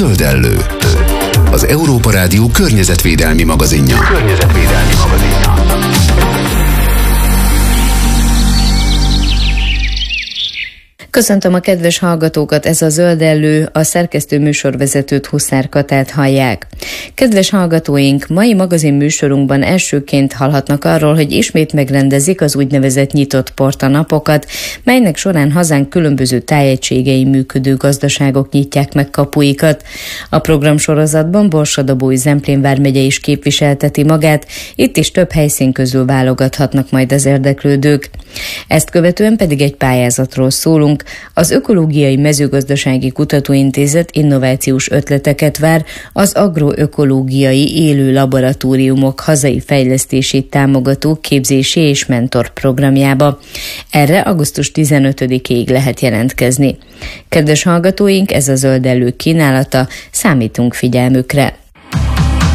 Zöldellő, az Európa Rádió környezetvédelmi magazinja. Köszöntöm a kedves hallgatókat, ez a Zöldellő, a szerkesztő műsorvezetőt, Huszár Katát hallják. Kedves hallgatóink, mai magazin műsorunkban elsőként hallhatnak arról, hogy ismét megrendezik az úgynevezett nyitott porta napokat, melynek során hazánk különböző tájegységein működő gazdaságok nyitják meg kapuikat. A programsorozatban Borsod-Abaúj-Zemplén vármegye is képviselteti magát, itt is több helyszín közül válogathatnak majd az érdeklődők. Ezt követően pedig egy pályázatról szólunk. Az Ökológiai Mezőgazdasági Kutatóintézet innovációs ötleteket vár az agroökológiai élő laboratóriumok hazai fejlesztését támogató képzési és mentor programjába. Erre augusztus 15-ig lehet jelentkezni. Kedves hallgatóink, ez a Zöldellő kínálata, számítunk figyelmükre.